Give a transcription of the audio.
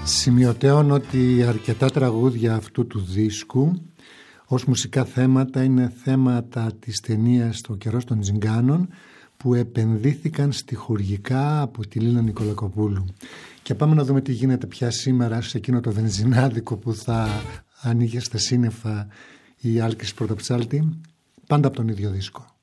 Σημειωτέων ότι αρκετά τραγούδια αυτού του δίσκου ως μουσικά θέματα είναι θέματα της ταινίας «Το καιρός των Τζιγκάνων» που επενδύθηκαν στιχουργικά από τη Λίνα Νικολακοπούλου. Και πάμε να δούμε τι γίνεται πια σήμερα σε εκείνο το βενζινάδικο που θα ανοίγει στα σύννεφα η Άλκης Πρωτοψάλτη, πάντα από τον ίδιο δίσκο.